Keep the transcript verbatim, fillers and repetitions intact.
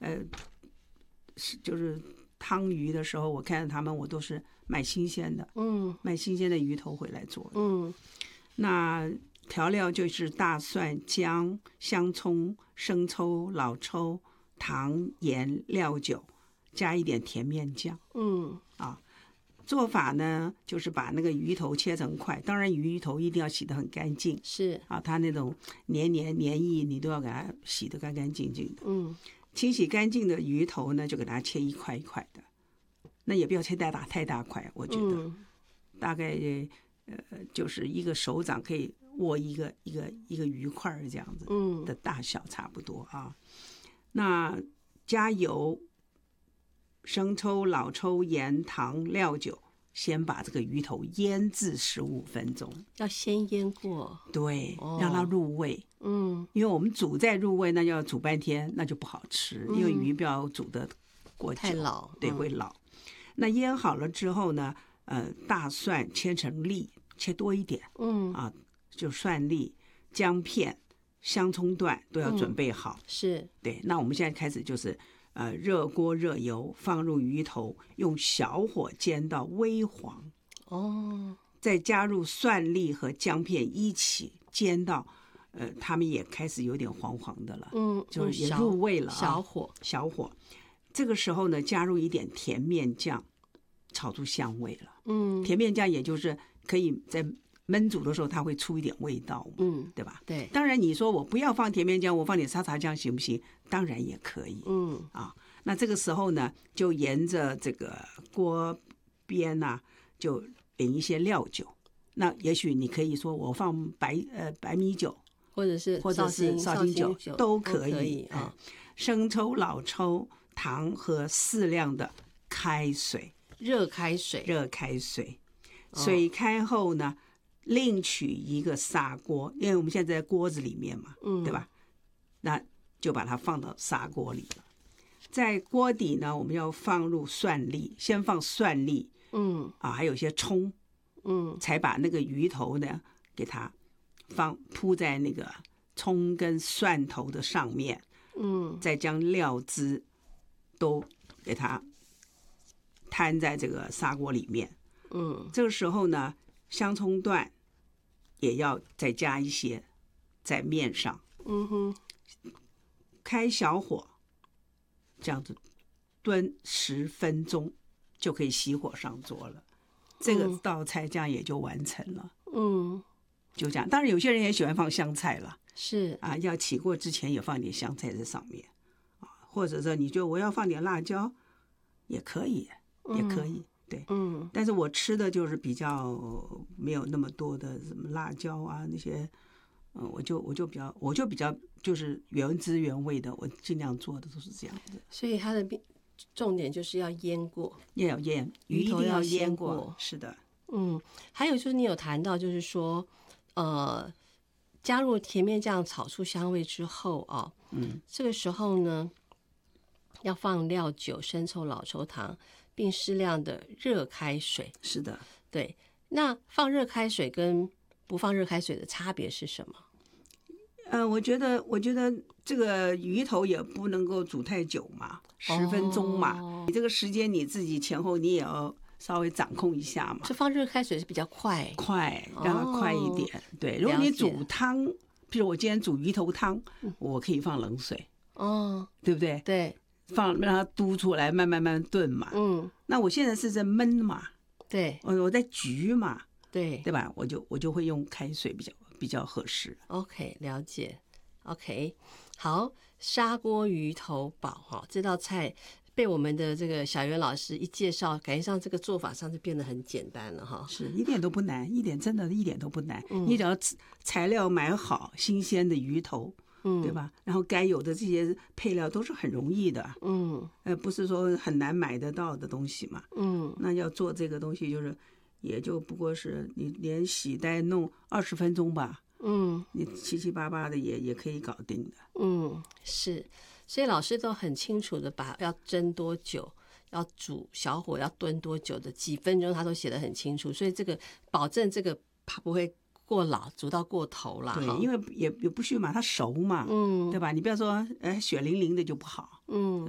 呃，是就是汤鱼的时候，我看到他们，我都是买新鲜的， 嗯， 买新鲜的鱼头回来做的。 嗯， 那调料就是大蒜、姜、香葱、生抽、老抽、糖、盐、料酒，加一点甜面酱。 嗯， 啊，做法呢就是把那个鱼头切成块，当然鱼头一定要洗得很干净， 是啊，它那种黏黏黏液你都要给它洗得干干净净的。 嗯， 清洗干净的鱼头呢，就给它切一块一块的，那也不要切太大太大块，我觉得、 嗯、 大概呃就是一个手掌可以握一个一个一个鱼块这样子的大小差不多啊。那加油、生抽、老抽、盐、糖、料酒，先把这个鱼头腌制十五分钟， 要先腌过， 对， 哦、 让它入味。 嗯， 因为我们煮再入味，那要煮半天，那就不好吃，因为鱼不要煮的过久， 太老， 对， 嗯、 会老。那腌好了之后呢，呃，大蒜切成粒，切多一点， 嗯啊，就蒜粒、姜片、香葱段都要准备好。 嗯、是， 对。那我们现在开始就是。呃，热锅热油，放入鱼头，用小火煎到微黄。 哦， 再加入蒜粒和姜片一起煎到，呃，它们也开始有点黄黄的了， 嗯， 就是也入味了、啊。 小火， 小火。这个时候呢，加入一点甜面酱，炒出香味了。 嗯， 甜面酱也就是可以在焖煮的时候，它会出一点味道嘛， 嗯， 对吧？ 对。 当然，你说我不要放甜面酱，我放点沙茶酱行不行？当然也可以。 嗯啊，那这个时候呢，就沿着这个锅边呐、啊，就淋一些料酒。那也许你可以说我放白呃白米酒， 或者是或者是绍兴酒都可以， 可以啊。 生抽、老抽、糖和适量的开水， 热开水， 热开水。水开后呢，另取一个砂锅，因为我们现在在锅子里面嘛，嗯，对吧？那就把它放到砂锅里了。在锅底呢，我们要放入蒜粒，先放蒜粒， 嗯啊，还有一些葱， 嗯， 才把那个鱼头呢给它放铺在那个葱跟蒜头的上面， 嗯， 再将料汁都给它摊在这个砂锅里面， 嗯， 这个时候呢，香葱段也要再加一些在面上， 嗯哼， 开小火，这样子炖十分钟就可以熄火上桌了。这个道菜这样也就完成了。 嗯， 就这样。当然，有些人也喜欢放香菜了， 是啊，要起锅之前也放点香菜在上面，啊，或者说你就我要放点辣椒，也可以，也可以。对， 嗯， 但是我吃的就是比较没有那么多的什么辣椒啊那些，嗯，我就我就比较我就比较就是原汁原味的，我尽量做的都是这样的。 所以它的重点就是要腌过， 要有腌，鱼一定要腌过。是的， 嗯，还有就是你有谈到，就是说，呃，加入甜面酱炒出香味之后啊，嗯，这个时候呢，要放料酒、生抽、老抽、糖。并适量的热开水。 是的， 对。那放热开水跟不放热开水的差别是什么？ 呃，我觉得，我觉得这个鱼头也不能够煮太久嘛，十分钟嘛。哦、你这个时间你自己前后你也要稍微掌控一下嘛。 就放热开水是比较快， 快让它快一点。哦、对，如果你煮汤，比如我今天煮鱼头汤， 嗯、 我可以放冷水， 哦， 对不对？ 对。 放让它嘟出来，慢慢慢慢炖嘛。 嗯， 那我现在是在焖嘛， 对， 我我在焗嘛， 对， 对吧？我就我就会用开水比较比较合适。 OK， 了解。OK， 好，砂锅鱼头煲哈，这道菜被我们的这个小袁老师一介绍，感觉上这个做法上就变得很简单了哈。 是一点都不难，一点真的一点都不难。嗯、你只要材料买好，新鲜的鱼头。嗯，对吧？然后该有的这些配料都是很容易的， 嗯， 呃，不是说很难买得到的东西嘛， 嗯， 那要做这个东西，就是也就不过是你连洗带弄二十分钟吧， 嗯， 你七七八八的也也可以搞定的， 嗯，是，所以老师都很清楚的把要蒸多久，要煮小火要炖多久的几分钟，他都写得很清楚，所以这个保证这个怕不会过老煮到过头了， 对，因为也也不需嘛，它熟嘛， 嗯， 对吧？你不要说，哎，血淋淋的就不好， 嗯，